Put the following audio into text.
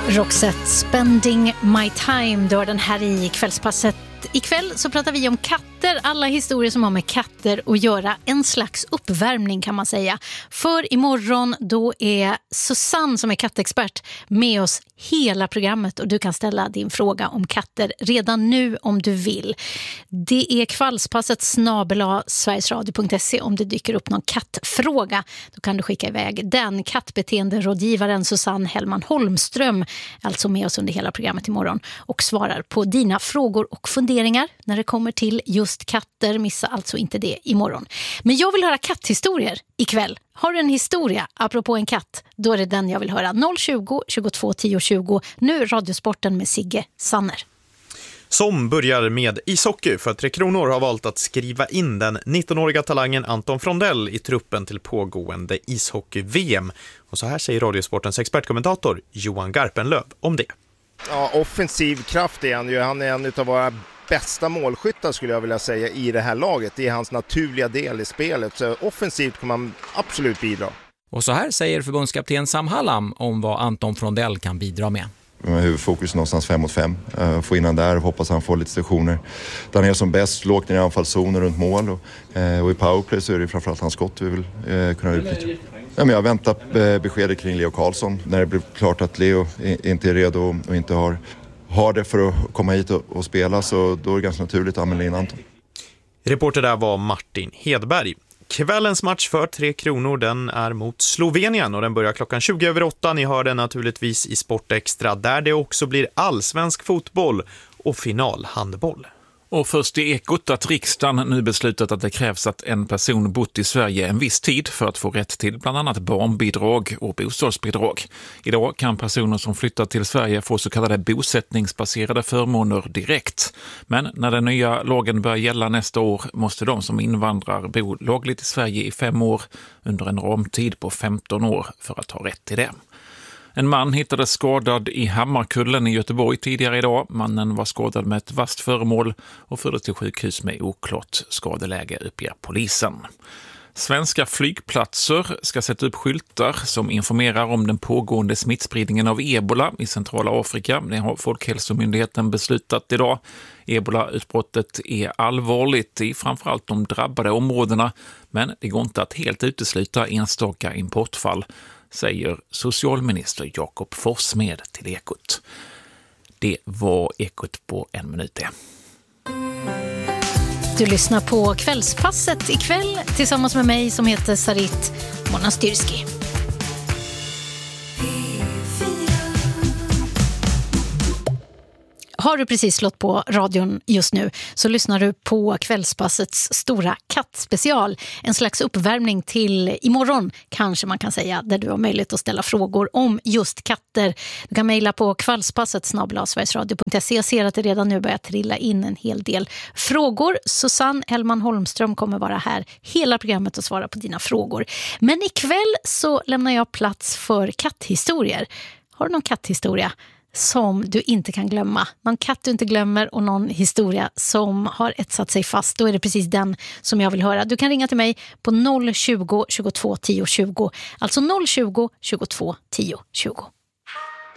Roxette, Spending My Time, då är den här i Kvällspasset. Ikväll så pratar vi om katter, alla historier som har med katter att göra. En slags uppvärmning kan man säga. För imorgon då är Susanne som är kattexpert med oss hela programmet. Och du kan ställa din fråga om katter redan nu om du vill. Det är Kvällspasset @sverigesradio.se om det dyker upp någon kattfråga. Då kan du skicka iväg den. Kattbeteenderådgivaren Susanne Hellman Holmström, alltså med oss under hela programmet imorgon. Och svarar på dina frågor och funderingar när det kommer till just katter. Missa alltså inte det imorgon. Men jag vill höra katthistorier ikväll. Har du en historia apropå en katt, då är det den jag vill höra. 020 22 10 20. Nu Radiosporten med Sigge Sanner. Som börjar med ishockey, för 3 Kronor har valt att skriva in den 19-åriga talangen Anton Frondell i truppen till pågående ishockey-VM. Och så här säger Radiosportens expertkommentator Johan Garpenlöv om det. Ja, offensiv kraft är han ju. Han är en av våra bästa målskyttar skulle jag vilja säga i det här laget. Det är hans naturliga del i spelet. Så offensivt kommer man absolut bidra. Och så här säger förbundskapten Sam Hallam om vad Anton Frondell kan bidra med. Huvudfokus någonstans 5 mot 5. Få in han där och hoppas han får lite stationer. Där han är som bäst, lågt ner i anfallszoner runt mål. Och i powerplay så är det framförallt hans skott vi vill kunna utnyttja. Ja, men jag väntar beskedet kring Leo Karlsson. När det blir klart att Leo inte är redo och inte har det för att komma hit och spela, så då är det ganska naturligt att använda in Anton. Reporter där var Martin Hedberg. Kvällens match för 3 Kronor, den är mot Slovenien och den börjar klockan 20:08. Ni hör den naturligtvis i Sportextra, där det också blir allsvensk fotboll och finalhandboll. Och först i Ekot att riksdagen nu beslutat att det krävs att en person bott i Sverige en viss tid för att få rätt till bland annat barnbidrag och bostadsbidrag. Idag kan personer som flyttar till Sverige få så kallade bosättningsbaserade förmåner direkt. Men när den nya lagen börjar gälla nästa år måste de som invandrar bo lagligt i Sverige i 5 år under en ramtid på 15 år för att ha rätt till det. En man hittades skadad i Hammarkullen i Göteborg tidigare idag. Mannen var skadad med ett vasst föremål och fördes till sjukhus med oklart skadeläge, uppger polisen. Svenska flygplatser ska sätta upp skyltar som informerar om den pågående smittspridningen av ebola i centrala Afrika. Det har Folkhälsomyndigheten beslutat idag. Ebola-utbrottet är allvarligt i framförallt de drabbade områdena, men det går inte att helt utesluta enstaka importfall, säger socialminister Jakob Forssmed till Ekot. Det var Ekot på 1 minut det. Du lyssnar på Kvällspasset ikväll tillsammans med mig som heter Sarit Monastyrski. Har du precis slått på radion just nu så lyssnar du på Kvällspassets stora kattspecial. En slags uppvärmning till imorgon kanske man kan säga, där du har möjlighet att ställa frågor om just katter. Du kan mejla på kvällspasset@sverigesradio.se. Jag ser att det redan nu börjar trilla in en hel del frågor. Susanne Hellman Holmström kommer vara här hela programmet och svara på dina frågor. Men ikväll så lämnar jag plats för katthistorier. Har du någon katthistoria som du inte kan glömma? Någon katt du inte glömmer och någon historia som har etsat sig fast, då är det precis den som jag vill höra. Du kan ringa till mig på 020 22 10 20. Alltså 020 22 10 20.